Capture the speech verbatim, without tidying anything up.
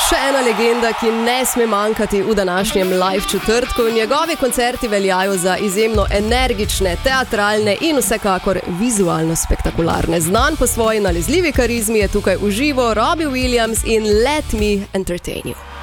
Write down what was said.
še ena legenda, ki ne sme manjkati v današnjem live četrtku. Njegovi koncerti veljajo za izjemno energične, teatralne in vsekakor vizualno spektakularne. Znan po svoji nalezljivi karizmi je tukaj v živo Robbie Williams in Let Me Entertain You.